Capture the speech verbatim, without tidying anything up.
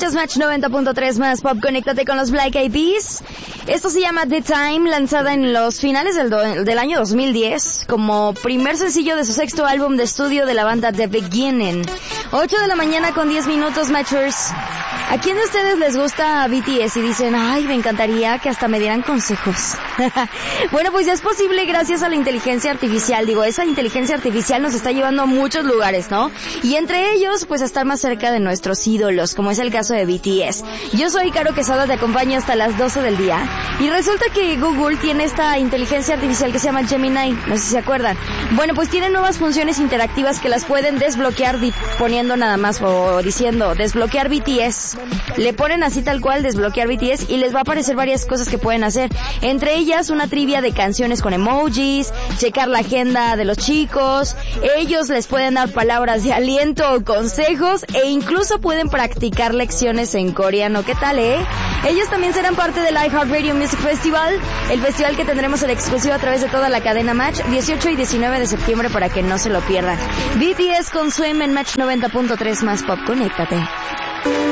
Escuchas Match noventa punto tres más Pop, conéctate con los Black Eyed Peas. Esto se llama The Time, lanzada en los finales del, do- del año dos mil diez, como primer sencillo de su sexto álbum de estudio de la banda The Beginning. ocho de la mañana con diez minutos, Matchers. ¿A quién de ustedes les gusta B T S y dicen, ay, me encantaría que hasta me dieran consejos? Bueno, pues ya es posible gracias a la inteligencia artificial. Digo, esa inteligencia artificial nos está llevando a muchos lugares, ¿no? Y entre ellos, pues a estar más cerca de nuestros ídolos, como es el caso de B T S. Yo soy Caro Quesada, te acompaño hasta las doce del día. Y resulta que Google tiene esta inteligencia artificial que se llama Gemini, no sé si se acuerdan. Bueno, pues tiene nuevas funciones interactivas que las pueden desbloquear di- poniendo nada más o diciendo desbloquear B T S. Le ponen así tal cual desbloquear B T S y les va a aparecer varias cosas que pueden hacer. Entre ellas una trivia de canciones con emojis, checar la agenda de los chicos, ellos les pueden dar palabras de aliento o consejos e incluso pueden practicar lecciones en coreano. ¿Qué tal, eh? Ellos también serán parte del iHeartRadio Music Festival, el festival que tendremos en exclusivo a través de toda la cadena Match, dieciocho y diecinueve de septiembre para que no se lo pierdan. B T S con Swim en Match noventa punto tres más Pop, conéctate.